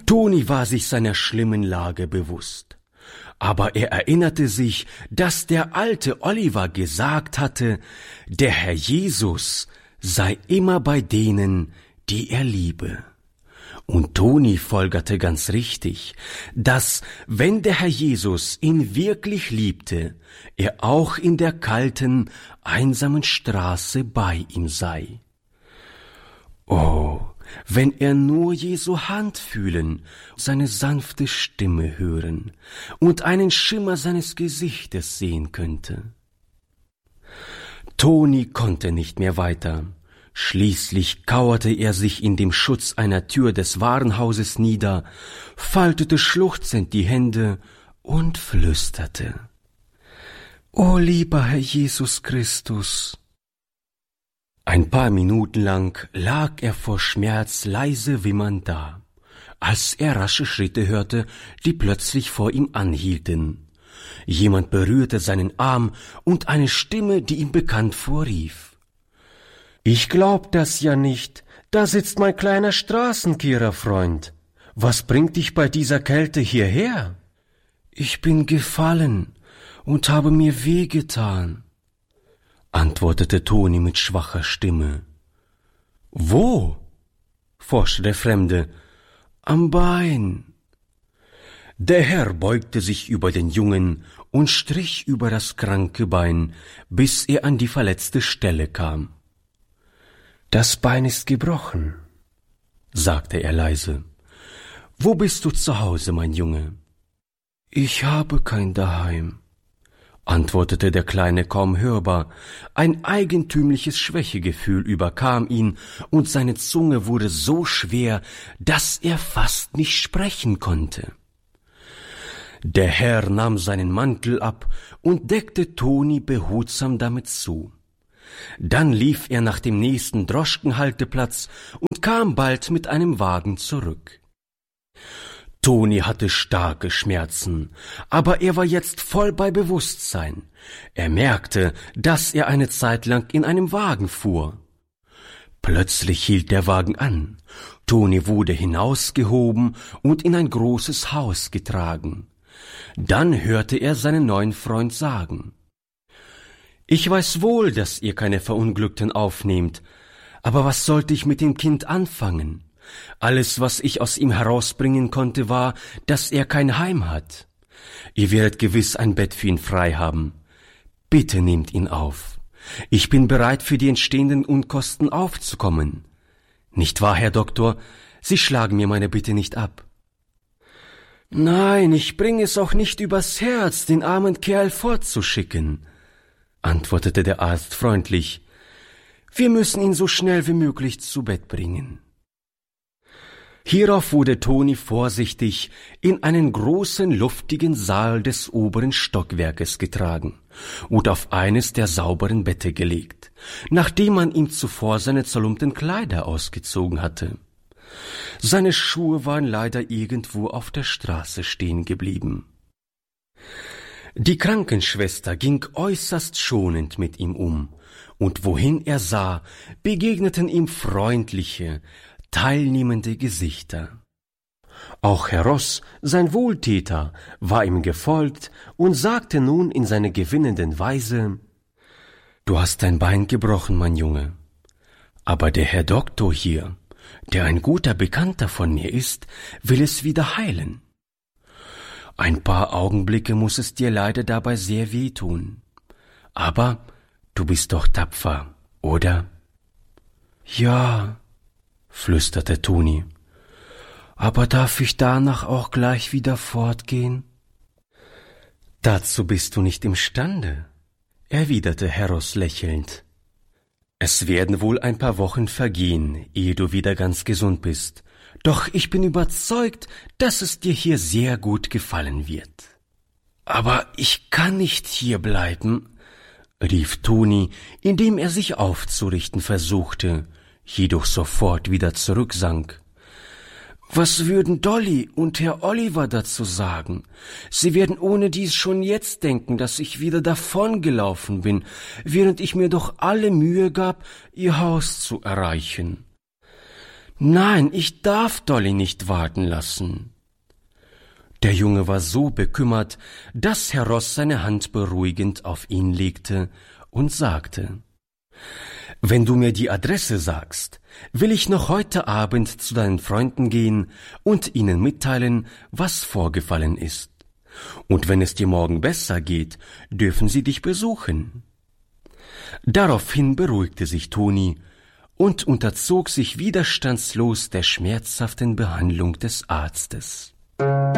Toni war sich seiner schlimmen Lage bewusst. Aber er erinnerte sich, dass der alte Oliver gesagt hatte, der Herr Jesus sei immer bei denen, die er liebe. Und Toni folgerte ganz richtig, dass, wenn der Herr Jesus ihn wirklich liebte, er auch in der kalten, einsamen Straße bei ihm sei. Oh, wenn er nur Jesu Hand fühlen, seine sanfte Stimme hören und einen Schimmer seines Gesichtes sehen könnte. Toni konnte nicht mehr weiter. Schließlich kauerte er sich in dem Schutz einer Tür des Warenhauses nieder, faltete schluchzend die Hände und flüsterte: »O lieber Herr Jesus Christus!« Ein paar Minuten lang lag er vor Schmerz leise wimmernd da, als er rasche Schritte hörte, die plötzlich vor ihm anhielten. Jemand berührte seinen Arm und eine Stimme, die ihm bekannt vorrief: »Ich glaub das ja nicht. Da sitzt mein kleiner Straßenkehrerfreund. Was bringt dich bei dieser Kälte hierher?« »Ich bin gefallen und habe mir wehgetan«, antwortete Toni mit schwacher Stimme. »Wo?« forschte der Fremde. »Am Bein.« Der Herr beugte sich über den Jungen und strich über das kranke Bein, bis er an die verletzte Stelle kam. »Das Bein ist gebrochen«, sagte er leise. »Wo bist du zu Hause, mein Junge?« »Ich habe kein Daheim«, antwortete der Kleine kaum hörbar. Ein eigentümliches Schwächegefühl überkam ihn, und seine Zunge wurde so schwer, dass er fast nicht sprechen konnte. Der Herr nahm seinen Mantel ab und deckte Toni behutsam damit zu. Dann lief er nach dem nächsten Droschkenhalteplatz und kam bald mit einem Wagen zurück. Toni hatte starke Schmerzen, aber er war jetzt voll bei Bewusstsein. Er merkte, dass er eine Zeit lang in einem Wagen fuhr. Plötzlich hielt der Wagen an. Toni wurde hinausgehoben und in ein großes Haus getragen. Dann hörte er seinen neuen Freund sagen: »Ich weiß wohl, dass ihr keine Verunglückten aufnehmt, aber was sollte ich mit dem Kind anfangen? Alles, was ich aus ihm herausbringen konnte, war, dass er kein Heim hat. Ihr werdet gewiss ein Bett für ihn frei haben. Bitte nehmt ihn auf. Ich bin bereit, für die entstehenden Unkosten aufzukommen. Nicht wahr, Herr Doktor? Sie schlagen mir meine Bitte nicht ab.« »Nein, ich bringe es auch nicht übers Herz, den armen Kerl fortzuschicken«, antwortete der Arzt freundlich. »Wir müssen ihn so schnell wie möglich zu Bett bringen.« Hierauf wurde Toni vorsichtig in einen großen, luftigen Saal des oberen Stockwerkes getragen und auf eines der sauberen Bette gelegt, nachdem man ihm zuvor seine zerlumpten Kleider ausgezogen hatte. Seine Schuhe waren leider irgendwo auf der Straße stehen geblieben. Die Krankenschwester ging äußerst schonend mit ihm um, und wohin er sah, begegneten ihm freundliche, teilnehmende Gesichter. Auch Herr Ross, sein Wohltäter, war ihm gefolgt und sagte nun in seiner gewinnenden Weise: »Du hast dein Bein gebrochen, mein Junge, aber der Herr Doktor hier, der ein guter Bekannter von mir ist, will es wieder heilen. Ein paar Augenblicke muß es dir leider dabei sehr wehtun. Aber du bist doch tapfer, oder?« »Ja«, flüsterte Toni. »Aber darf ich danach auch gleich wieder fortgehen?« »Dazu bist du nicht imstande«, erwiderte Herr Ross lächelnd. »Es werden wohl ein paar Wochen vergehen, ehe du wieder ganz gesund bist. Doch ich bin überzeugt, dass es dir hier sehr gut gefallen wird.« »Aber ich kann nicht hier bleiben«, rief Toni, indem er sich aufzurichten versuchte, jedoch sofort wieder zurücksank. »Was würden Dolly und Herr Oliver dazu sagen? Sie werden ohnedies schon jetzt denken, dass ich wieder davongelaufen bin, während ich mir doch alle Mühe gab, ihr Haus zu erreichen.« Nein, ich darf Dolly nicht warten lassen. Der Junge war so bekümmert, dass Herr Ross seine Hand beruhigend auf ihn legte und sagte: »Wenn du mir die Adresse sagst, will ich noch heute Abend zu deinen Freunden gehen und ihnen mitteilen, was vorgefallen ist. Und wenn es dir morgen besser geht, dürfen sie dich besuchen.« Daraufhin beruhigte sich Toni und unterzog sich widerstandslos der schmerzhaften Behandlung des Arztes.